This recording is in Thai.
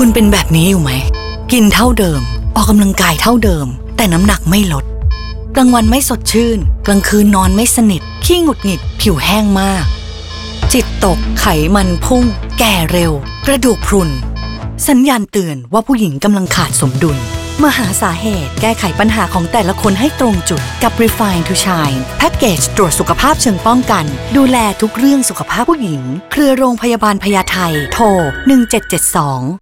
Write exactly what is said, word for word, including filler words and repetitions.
คุณเป็นแบบนี้อยู่ไหมกินเท่าเดิมออกกำลังกายเท่าเดิมแต่น้ำหนักไม่ลดกลางวันไม่สดชื่นกลางคืนนอนไม่สนิทขี้หงุดหงิดผิวแห้งมากจิตตกไขมันพุ่งแก่เร็วกระดูกพรุนสัญญาณเตือนว่าผู้หญิงกำลังขาดสมดุลมาหาสาเหตุแก้ไขปัญหาของแต่ละคนให้ตรงจุดกับ Refine to Shine แพ็กเกจตรวจสุขภาพเชิงป้องกันดูแลทุกเรื่องสุขภาพผู้หญิงเครือโรงพยาบาลพญาไทโทรหนึ่งเจ็ดเจ็ดสอง